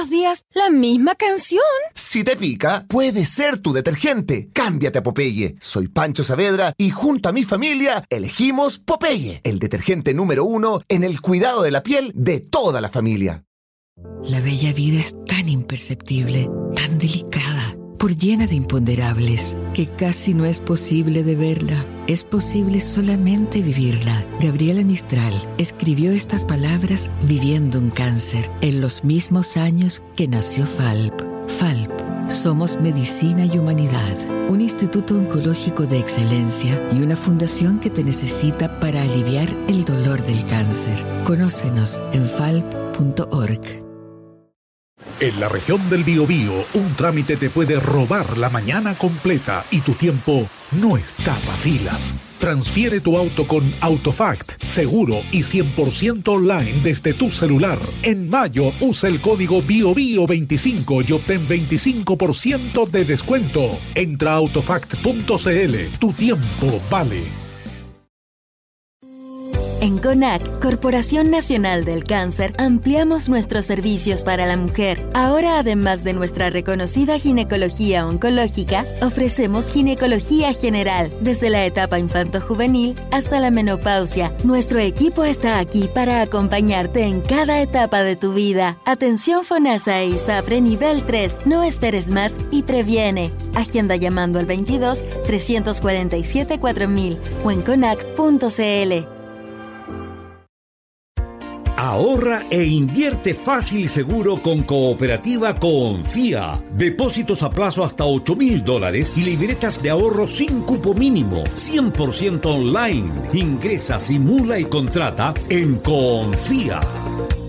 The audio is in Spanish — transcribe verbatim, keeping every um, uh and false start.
los días la misma canción. Si te pica, puede ser tu detergente. Cámbiate a Popeye. Soy Pancho Saavedra y junto a mi familia elegimos Popeye, el detergente número uno en el cuidado de la piel de toda la familia. La bella vida es tan imperceptible, tan delicada, por llena de imponderables, que casi no es posible de verla. Es posible solamente vivirla. Gabriela Mistral escribió estas palabras viviendo un cáncer en los mismos años que nació F A L P. F A L P. Somos Medicina y Humanidad, un instituto oncológico de excelencia y una fundación que te necesita para aliviar el dolor del cáncer. Conócenos en falp punto org. En la región del Biobío, un trámite te puede robar la mañana completa y tu tiempo no está para filas. Transfiere tu auto con Autofact, seguro y cien por ciento online desde tu celular. En mayo, usa el código BIOBIO veinticinco y obtén veinticinco por ciento de descuento. Entra a autofact punto cl. Tu tiempo vale. En CONAC, Corporación Nacional del Cáncer, ampliamos nuestros servicios para la mujer. Ahora, además de nuestra reconocida ginecología oncológica, ofrecemos ginecología general, desde la etapa infanto-juvenil hasta la menopausia. Nuestro equipo está aquí para acompañarte en cada etapa de tu vida. Atención FONASA e ISAPRE nivel tres. No esperes más y previene. Agenda llamando al veintidós, trescientos cuarenta y siete, cuatro mil o en conac punto cl. Ahorra e invierte fácil y seguro con Cooperativa Confía. Depósitos a plazo hasta ocho mil dólares y libretas de ahorro sin cupo mínimo. cien por ciento online. Ingresa, simula y contrata en Confía.